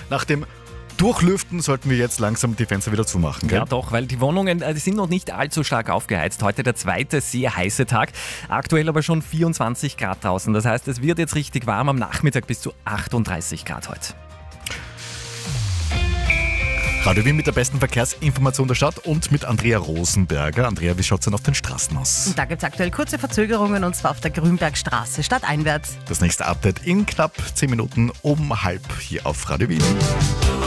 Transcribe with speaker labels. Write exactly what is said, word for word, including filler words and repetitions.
Speaker 1: nach dem Durchlüften sollten wir jetzt langsam die Fenster wieder zumachen, gell?
Speaker 2: Ja doch, weil die Wohnungen äh, die sind noch nicht allzu stark aufgeheizt. Heute der zweite sehr heiße Tag, aktuell aber schon vierundzwanzig Grad draußen. Das heißt, es wird jetzt richtig warm, am Nachmittag bis zu achtunddreißig Grad heute.
Speaker 1: Radio Wien mit der besten Verkehrsinformation der Stadt und mit Andrea Rosenberger. Andrea, wie schaut es denn auf den Straßen aus?
Speaker 3: Da gibt es aktuell kurze Verzögerungen und zwar auf der Grünbergstraße stadteinwärts.
Speaker 1: Das nächste Update in knapp zehn Minuten um halb hier auf Radio Wien.